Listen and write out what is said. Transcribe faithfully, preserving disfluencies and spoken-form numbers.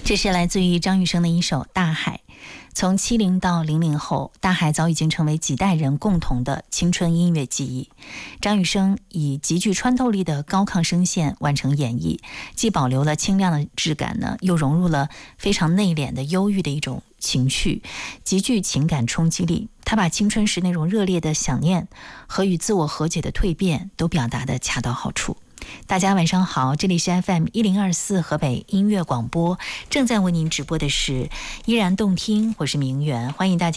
这是来自于张雨生的一首《大海》。从七零到零零后，大海早已经成为几代人共同的青春音乐记忆。张雨生以极具穿透力的高亢声线完成演绎，既保留了清亮的质感呢，又融入了非常内敛的忧郁的一种情绪，极具情感冲击力。他把青春时那种热烈的想念和与自我和解的蜕变都表达得恰到好处。大家晚上好，这里是 F M 一零二四河北音乐广播，正在为您直播的是依然动听，我是明媛，欢迎大家